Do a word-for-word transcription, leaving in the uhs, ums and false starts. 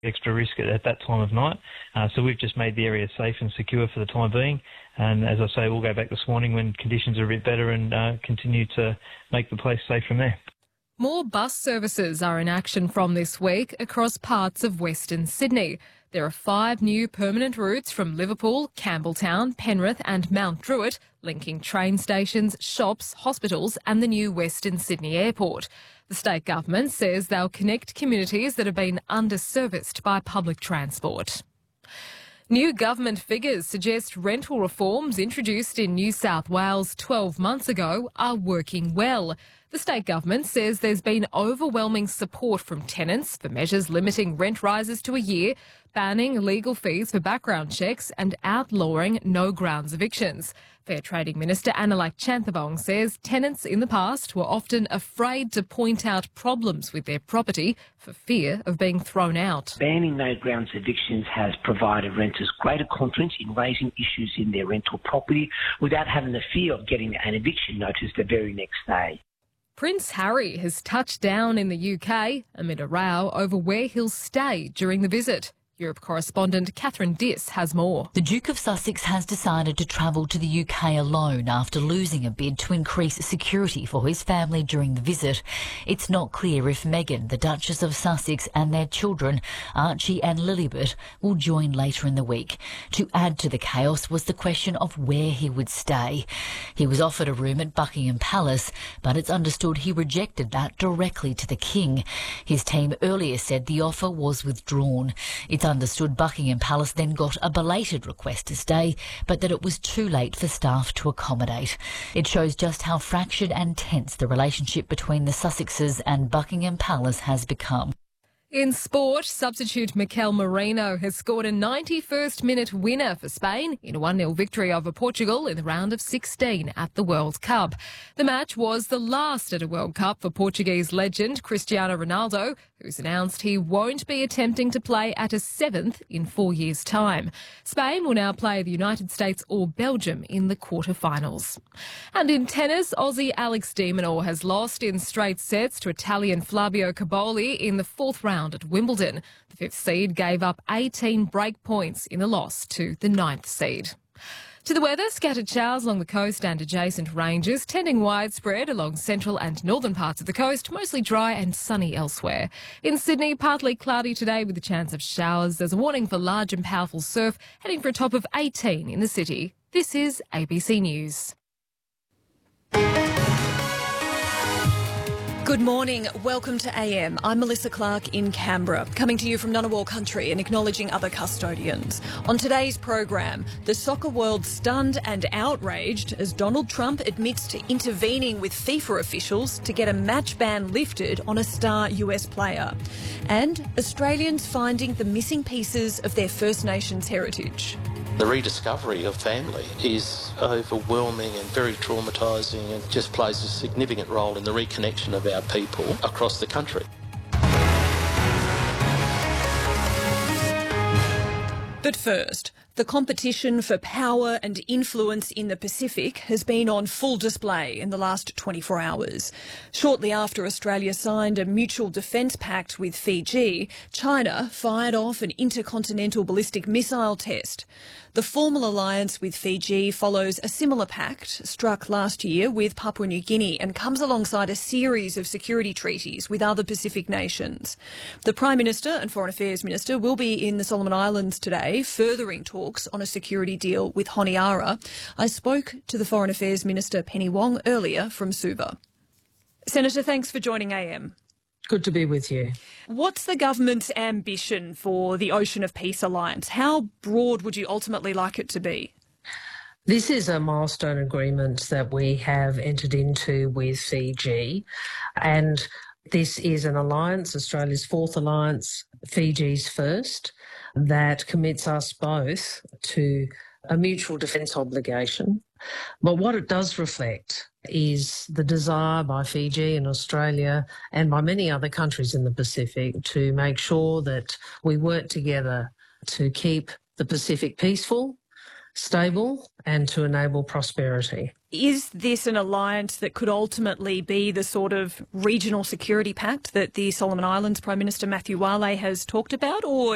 extra risk at, at that time of night. Uh, so we've just made the area safe and secure for the time being. And as I say, we'll go back this morning when conditions are a bit better and uh, continue to make the place safe from there. More bus services are in action from this week across parts of Western Sydney. There are five new permanent routes from Liverpool, Campbelltown, Penrith and Mount Druitt, linking train stations, shops, hospitals and the new Western Sydney Airport. The state government says they'll connect communities that have been underserviced by public transport. New government figures suggest rental reforms introduced in New South Wales twelve months ago are working well. The state government says there's been overwhelming support from tenants for measures limiting rent rises to a year, banning legal fees for background checks and outlawing no grounds evictions. Fair Trading Minister Annalak Chanthabong says tenants in the past were often afraid to point out problems with their property for fear of being thrown out. Banning no grounds evictions has provided renters greater confidence in raising issues in their rental property without having the fear of getting an eviction notice the very next day. Prince Harry has touched down in the U K amid a row over where he'll stay during the visit. Europe correspondent Catherine Diss has more. The Duke of Sussex has decided to travel to the U K alone after losing a bid to increase security for his family during the visit. It's not clear if Meghan, the Duchess of Sussex, and their children, Archie and Lilibet, will join later in the week. To add to the chaos was the question of where he would stay. He was offered a room at Buckingham Palace, but it's understood he rejected that directly to the King. His team earlier said the offer was withdrawn. It's understood Buckingham Palace then got a belated request to stay, but that it was too late for staff to accommodate. It shows just how fractured and tense the relationship between the Sussexes and Buckingham Palace has become. In sport, substitute Mikel Merino has scored a ninety-first minute winner for Spain in a one nil victory over Portugal in the round of sixteen at the World Cup. The match was the last at a World Cup for Portuguese legend Cristiano Ronaldo, who's announced he won't be attempting to play at a seventh in four years' time. Spain will now play the United States or Belgium in the quarterfinals. And in tennis, Aussie Alex de Minaur has lost in straight sets to Italian Flavio Caboli in the fourth round at Wimbledon. The fifth seed gave up eighteen break points in the loss to the ninth seed. To the weather, scattered showers along the coast and adjacent ranges, tending widespread along central and northern parts of the coast, mostly dry and sunny elsewhere. In Sydney, partly cloudy today with a chance of showers. There's a warning for large and powerful surf, heading for a top of eighteen in the city. This is A B C News. Good morning. Welcome to A M. I'm Melissa Clark in Canberra, coming to you from Ngunnawal country and acknowledging other custodians. On today's program, the soccer world stunned and outraged as Donald Trump admits to intervening with FIFA officials to get a match ban lifted on a star U S player. And Australians finding the missing pieces of their First Nations heritage. The rediscovery of family is overwhelming and very traumatising and just plays a significant role in the reconnection of our people across the country. But first, the competition for power and influence in the Pacific has been on full display in the last twenty-four hours. Shortly after Australia signed a mutual defence pact with Fiji, China fired off an intercontinental ballistic missile test. The formal alliance with Fiji follows a similar pact struck last year with Papua New Guinea and comes alongside a series of security treaties with other Pacific nations. The Prime Minister and Foreign Affairs Minister will be in the Solomon Islands today, furthering talks on a security deal with Honiara. I spoke to the Foreign Affairs Minister Penny Wong earlier from Suva. Senator, thanks for joining A M. Good to be with you. What's the government's ambition for the Ocean of Peace Alliance? How broad would you ultimately like it to be? This is a milestone agreement that we have entered into with Fiji, and this is an alliance, Australia's fourth alliance, Fiji's first, that commits us both to a mutual defence obligation. But what it does reflect is the desire by Fiji and Australia and by many other countries in the Pacific to make sure that we work together to keep the Pacific peaceful, stable, and to enable prosperity. Is this an alliance that could ultimately be the sort of regional security pact that the Solomon Islands Prime Minister Matthew Wale has talked about, or